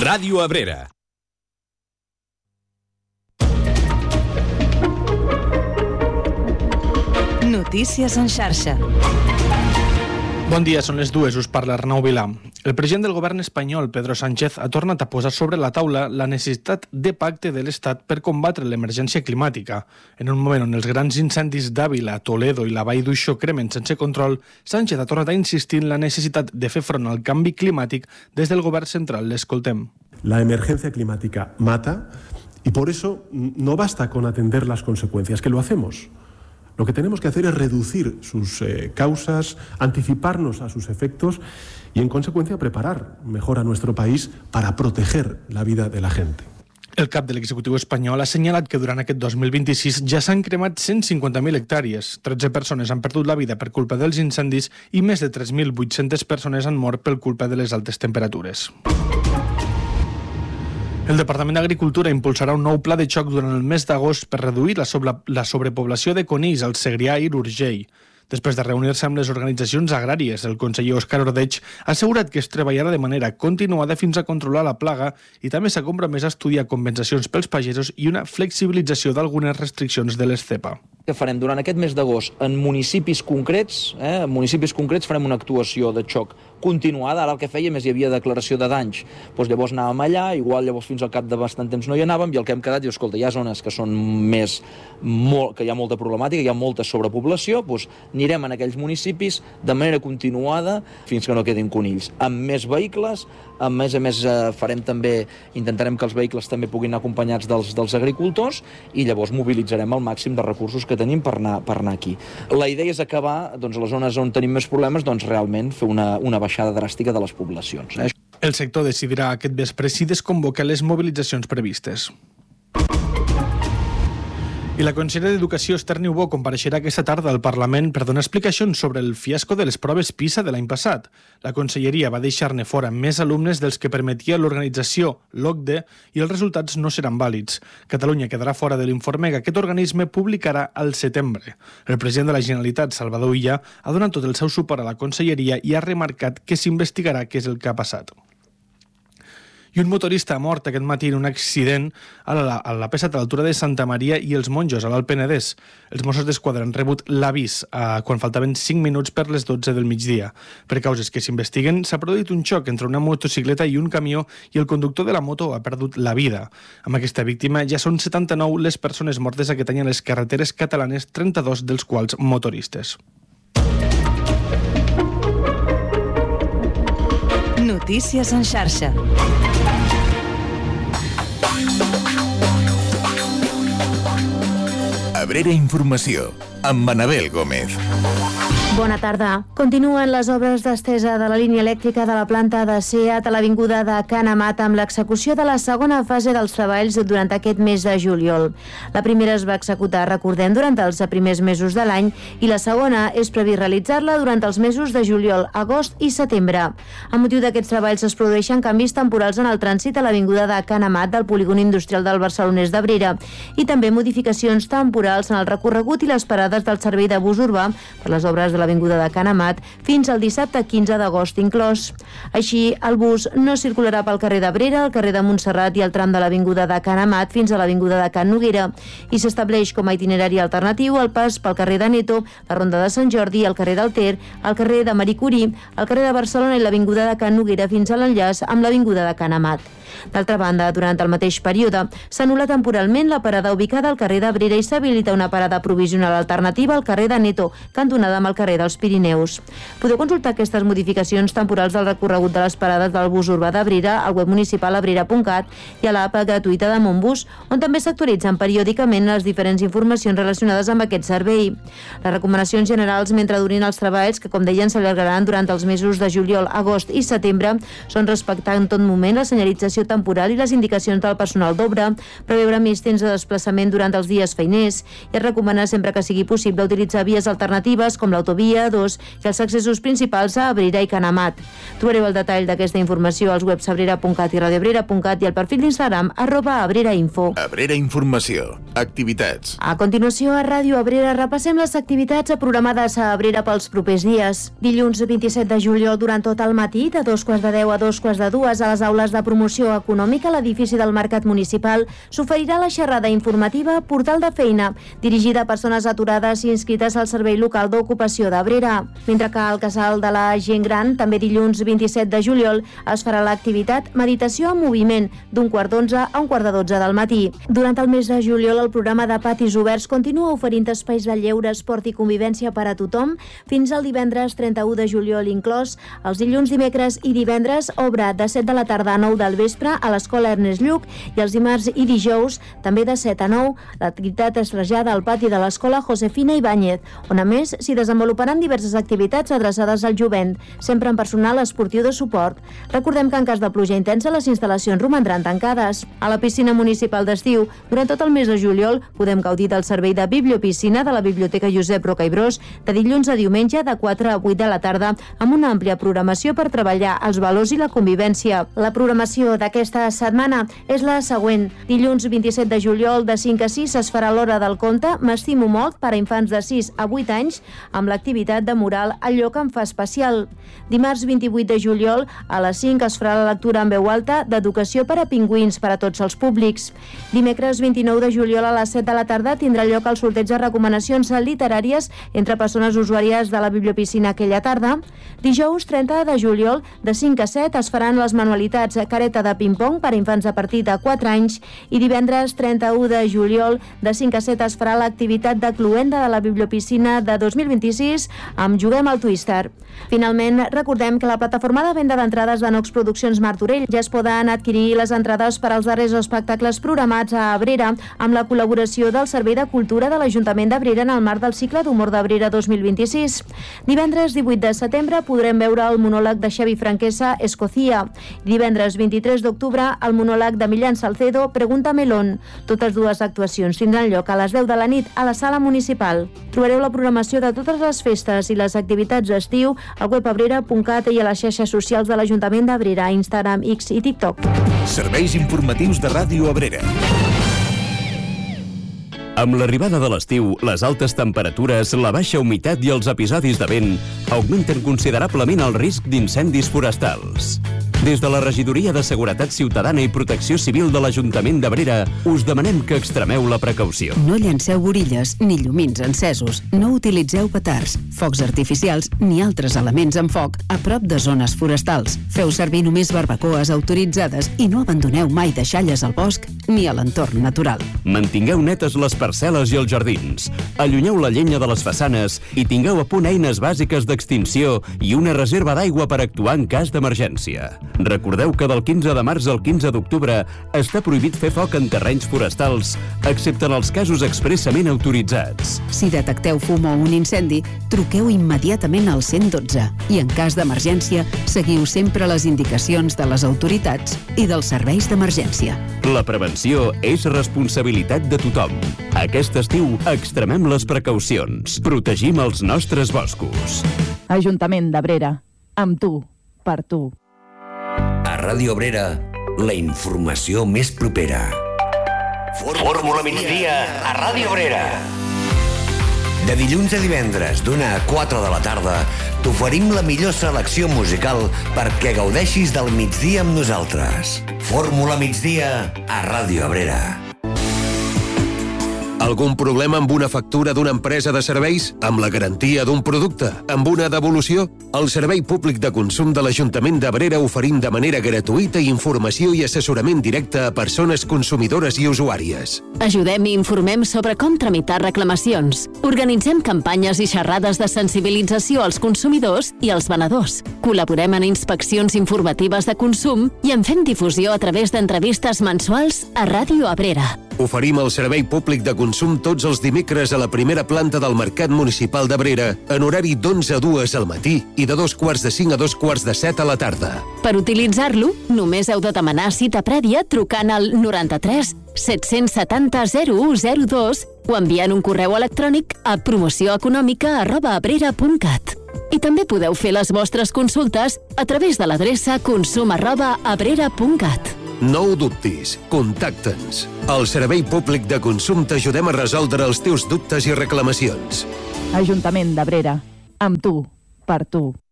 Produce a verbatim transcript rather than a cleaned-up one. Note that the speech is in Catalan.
Ràdio Abrera. Notícies en xarxa. Bon dia, són les dues, us parla Arnau Vilà. El president del govern espanyol, Pedro Sánchez, ha tornat a posar sobre la taula la necessitat de pacte de l'Estat per combatre l'emergència climàtica. En un moment on els grans incendis d'Àvila, Toledo i la Vall d'Uixó cremen sense control, Sánchez ha tornat a insistir en la necessitat de fer front al canvi climàtic des del govern central. L'escoltem. La emergencia climática mata y por eso no basta con atender las consecuencias, que lo hacemos. Lo que tenemos que hacer es reducir sus eh, causas, anticiparnos a sus efectos y, en consecuencia, preparar mejor a nuestro país para proteger la vida de la gente. El cap de l'executiu espanyol ha assenyalat que durant aquest dos mil vint-i-sis ja s'han cremat cent cinquanta mil hectàrees, tretze persones han perdut la vida per culpa dels incendis i més de tres mil vuit-centes persones han mort per culpa de les altes temperatures. El Departament d'Agricultura impulsarà un nou pla de xoc durant el mes d'agost per reduir la, sobre, la sobrepoblació de conills al Segrià i l'Urgell. Després de reunir-se amb les organitzacions agràries, el conseller Òscar Ordeig ha assegurat que es treballarà de manera continuada fins a controlar la plaga i també s'ha compromès a estudiar compensacions pels pagesos i una flexibilització d'algunes restriccions de l'Estepa. Que farem durant aquest mes d'agost en municipis concrets, eh, en municipis concrets farem una actuació de xoc continuada. Ara el que fèiem és hi havia declaració de danys, doncs llavors anàvem allà, igual llavors fins al cap de bastant temps no hi anàvem, i el que hem quedat, diu, escolta, hi ha zones que són més, molt, que hi ha molta problemàtica, hi ha molta sobrepoblació, doncs anirem en aquells municipis de manera continuada fins que no quedin conills, amb més vehicles. A més a més farem també, intentarem que els vehicles també puguin anar acompanyats dels, dels agricultors, i llavors mobilitzarem el màxim de recursos que tenim per anar, per anar aquí. La idea és acabar, doncs, a les zones on tenim més problemes, doncs realment fer una, una baixada dràstica de les poblacions. Eh? El sector decidirà aquest vespre si desconvoca les mobilitzacions previstes. I la consellera d'Educació, Esther Niubó, compareixerà aquesta tarda al Parlament per donar explicacions sobre el fiasco de les proves PISA de l'any passat. La conselleria va deixar-ne fora més alumnes dels que permetia l'organització l'O C D E i els resultats no seran vàlids. Catalunya quedarà fora de l'informe que aquest organisme publicarà al setembre. El president de la Generalitat, Salvador Illa, ha donat tot el seu suport a la conselleria i ha remarcat que s'investigarà què és el que ha passat. I un motorista ha mort aquest matí en un accident a la, a la P set a l'altura de Santa Maria i els Monjos, a l'Alt Penedès. Els Mossos d'Esquadra han rebut l'avís eh, quan faltaven cinc minuts per les dotze del migdia. Per causes que s'investiguen, s'ha produït un xoc entre una motocicleta i un camió i el conductor de la moto ha perdut la vida. Amb aquesta víctima ja són setanta-nou les persones mortes aquest any a les carreteres catalanes, trenta-dos dels quals motoristes. Notícies en xarxa. Abrera Informació, amb Manabel Gómez. Bona tarda. Continuen les obres d'estesa de la línia elèctrica de la planta de SEAT a l'avinguda de Can Amat amb l'execució de la segona fase dels treballs durant aquest mes de juliol. La primera es va executar, recordem, durant els primers mesos de l'any i la segona és previst realitzar-la durant els mesos de juliol, agost i setembre. A motiu d'aquests treballs es produeixen canvis temporals en el trànsit a l'avinguda de Can Amat del polígon industrial del Barcelonès d'Abrera i també modificacions temporals en el recorregut i les parades del servei de bus urbà per les obres de l'avinguda de Can Amat fins al dissabte quinze d'agost inclòs. Així, el bus no circularà pel carrer d'Abrera, el carrer de Montserrat i el tram de l'avinguda de Can Amat fins a l'avinguda de Can Noguera i s'estableix com a itinerari alternatiu el pas pel carrer de Neto, la ronda de Sant Jordi, el carrer del Ter, el carrer de Marie Curie, el carrer de Barcelona i l'avinguda de Can Noguera fins a l'enllaç amb l'avinguda de Can Amat. D'altra banda, durant el mateix període, s'anul·la temporalment la parada ubicada al carrer d'Abrera i s'habilita una parada provisional alternativa al carrer de Neto, cantonada amb el carrer dels Pirineus. Podeu consultar aquestes modificacions temporals del recorregut de les parades del bus urbà d'Abrera al web municipal abrera punt cat i a l'app gratuïta de Montbus, on també s'actualitzen periòdicament les diferents informacions relacionades amb aquest servei. Les recomanacions generals mentre durin els treballs, que com deien s'allargaran durant els mesos de juliol, agost i setembre, són respectar en tot moment la senyalització temporal i les indicacions del personal d'obra, preveure més temps de desplaçament durant els dies feiners i es recomana sempre que sigui possible utilitzar vies alternatives com l'autovia i A dos i els accessos principals a Abrera i Canemat. Trobareu el detall d'aquesta informació als webs abrera punt cat i radioabrera punt cat i al perfil d'Instagram arroba abrerainfo. Abrera Informació. Activitats. A continuació, a Ràdio Abrera repassem les activitats programades a Abrera pels propers dies. Dilluns vint-i-set de juliol, durant tot el matí, de dos quarts de deu a dos quarts de dues, a les aules de promoció econòmica a l'edifici del Mercat Municipal, s'oferirà la xerrada informativa Portal de Feina, dirigida a persones aturades i inscrites al Servei Local d'Ocupació d'Abrera. Mentre que al Casal de la Gent Gran, també dilluns vint-i-set de juliol, es farà l'activitat Meditació en Moviment, d'un quart d'onze a un quart de dotze del matí. Durant el mes de juliol, el programa de Patis Oberts continua oferint espais de lleure, esport i convivència per a tothom fins al divendres trenta-u de juliol inclòs. Els dilluns, dimecres i divendres obre de set de la tarda a nou del vespre a l'Escola Ernest Lluch i els dimarts i dijous també de set a nou. L'activitat es trasllada al pati de l'Escola Josefina Ibáñez, on a més s'hi desenvoluparan diverses activitats adreçades al jovent, sempre en personal esportiu de suport. Recordem que en cas de pluja intensa les instal·lacions romandran tancades. A la piscina municipal d'estiu, durant tot el mes de juliol, podem gaudir del servei de bibliopiscina de la Biblioteca Josep Roca i Bros de dilluns a diumenge de quatre a vuit de la tarda amb una àmplia programació per treballar els valors i la convivència. La programació d'aquesta setmana és la següent. Dilluns vint-i-set de juliol de cinc a sis es farà l'hora del conte M'estimo molt per a infants de sis a vuit anys amb l'activitat de mural Allò que em fa especial. Dimarts vint-i-vuit de juliol a les cinc es farà la lectura en veu alta d'Educació per a pingüins per a tots els públics. Dimecres vint-i-nou de juliol a les set de la tarda tindrà lloc el sorteig de recomanacions literàries entre persones usuàries de la bibliopiscina aquella tarda. Dijous trenta de juliol de cinc a set es faran les manualitats Careta de ping-pong per a infants a partir de quatre anys i divendres trenta-u de juliol de cinc a set es farà l'activitat de cluenda de la bibliopiscina de dos mil vint-i-sis amb Juguem al Twister. Finalment, recordem que la plataforma de venda d'entrades de Nox Produccions Martorell ja es poden adquirir les entrades per als darrers espectacles programats a Abrera amb la col·laboració del Servei de Cultura de l'Ajuntament d'Abrera en el marc del cicle d'humor d'Abrera dos mil vint-i-sis. Divendres divuit de setembre podrem veure el monòleg de Xavi Franquesa Escocia. Divendres vint-i-tres d'octubre el monòleg de Millán Salcedo Pregunta Melón. Totes dues actuacions tindran lloc a les deu de la nit a la sala municipal. Trobareu la programació de totes les festes i les activitats d'estiu al web abrera punt cat i a les xarxes socials de l'Ajuntament d'Abrera, Instagram, X i TikTok. Serveis informatius de Ràdio Abrera. Amb l'arribada de l'estiu, les altes temperatures, la baixa humitat i els episodis de vent augmenten considerablement el risc d'incendis forestals. Des de la Regidoria de Seguretat Ciutadana i Protecció Civil de l'Ajuntament d'Abrera us demanem que extremeu la precaució. No llanceu borilles ni llumins encesos, no utilitzeu petards, focs artificials ni altres elements amb foc a prop de zones forestals. Feu servir només barbacoes autoritzades i no abandoneu mai deixalles al bosc ni a l'entorn natural. Mantingueu netes les parcel·les i els jardins. Allunyeu la llenya de les façanes i tingueu a punt eines bàsiques d'extinció i una reserva d'aigua per actuar en cas d'emergència. Recordeu que del quinze de març al quinze d'octubre està prohibit fer foc en terrenys forestals, excepte en els casos expressament autoritzats. Si detecteu fum o un incendi, truqueu immediatament al cent dotze i en cas d'emergència seguiu sempre les indicacions de les autoritats i dels serveis d'emergència. La prevenció és responsabilitat de tothom. Aquest estiu extremem les precaucions. Protegim els nostres boscos. Ajuntament d'Abrera. Amb tu. Per tu. A Ràdio Abrera, la informació més propera. Fórmula migdia a Ràdio Abrera. De dilluns a divendres, d'una a quatre de la tarda, t'oferim la millor selecció musical perquè gaudeixis del migdia amb nosaltres. Fórmula migdia a Ràdio Abrera. Algun problema amb una factura d'una empresa de serveis? Amb la garantia d'un producte? Amb una devolució? Al Servei Públic de Consum de l'Ajuntament d'Abrera oferim de manera gratuïta informació i assessorament directe a persones consumidores i usuàries. Ajudem i informem sobre com tramitar reclamacions. Organitzem campanyes i xerrades de sensibilització als consumidors i als venedors. Col·laborem en inspeccions informatives de consum i en fem difusió a través d'entrevistes mensuals a Ràdio Abrera. Oferim el servei públic de consum tots els dimecres a la primera planta del Mercat Municipal d'Abrera en horari d'onze a dues al matí i de dos quarts de cinc a dos quarts de set a la tarda. Per utilitzar-lo, només heu de demanar cita prèvia trucant al noranta-tres set-cents setanta zero u zero dos o enviant un correu electrònic a promocioneconòmica arroba abrera punt cat. I també podeu fer les vostres consultes a través de l'adreça consum arroba abrera punt cat. No ho dubtis, contacta'ns. Al Servei Públic de Consum t'ajudem a resoldre els teus dubtes i reclamacions. Ajuntament d'Abrera. Amb tu, per tu.